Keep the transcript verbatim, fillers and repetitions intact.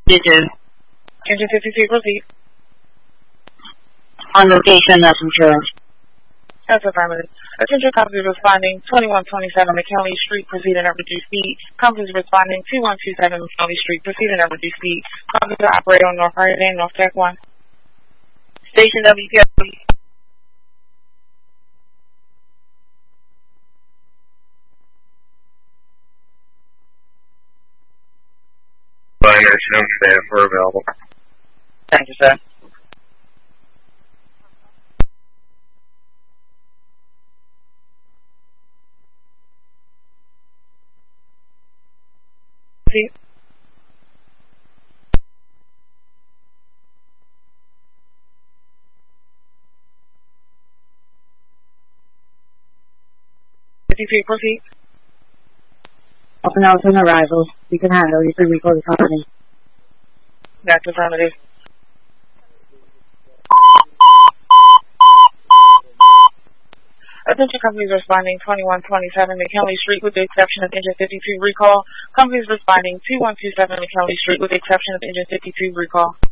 fifty-two. Engine fifty-two, proceed. On location, that's insurance. That's affirmative. Attention companies responding twenty-one twenty-seven McKinley Street, proceeding at reduced speed. Companies responding two one two seven McKinley Street, proceeding at reduced speed. Companies are operating on North Hurricane, North Tech one. Station W P L. Binary Sim staff are available. Thank you, sir. See? fifty-three, proceed. Open house on arrival. You can handle you can recall the company. That's affirmative. Attention companies responding twenty-one twenty-seven McKinley Street with the exception of engine fifty-two recall. Companies responding two one two seven McKinley Street with the exception of engine fifty-two recall.